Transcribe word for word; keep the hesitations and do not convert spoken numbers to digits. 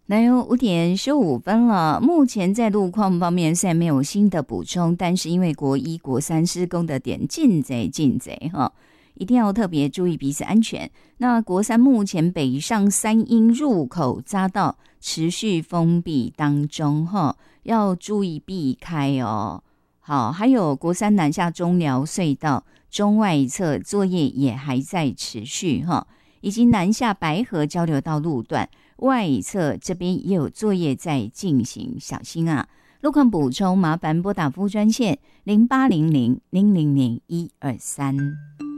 来哦，五点十五分了。目前在路况方面虽然没有新的补充，但是因为国一、国三施工的点进贼进贼哈，一定要特别注意彼此安全。那国三目前北上三鶯入口匝道持续封闭当中哈，要注意避开哦。好，还有国三南下中寮隧道中外侧作业也还在持续哈，以及南下白河交流道路段。外侧这边也有作业在进行，小心啊！路况补充，麻烦拨打服务专线零八零零零零零一二三。